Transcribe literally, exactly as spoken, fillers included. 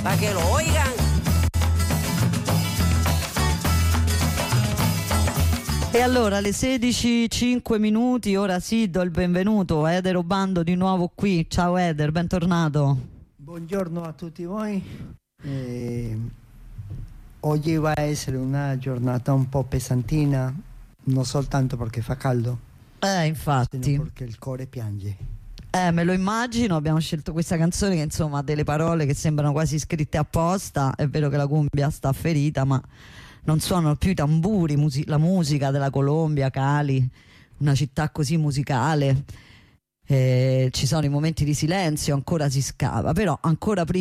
para que lo oigan. E allora alle sedici e cinque minuti, ora sì, do il benvenuto a Eder Obando di nuovo qui. Ciao Eder, bentornato. Buongiorno a tutti voi. Eh, oggi va a essere una giornata un po' pesantina, non soltanto perché fa caldo, Eh, infatti. sino perché il cuore piange. Eh, me lo immagino, abbiamo scelto questa canzone che insomma ha delle parole che sembrano quasi scritte apposta. È vero che la cumbia sta ferita, ma non suonano più i tamburi, musi- la musica della Colombia, Cali, una città così musicale. Eh, ci sono i momenti di silenzio, ancora si scava, però ancora prima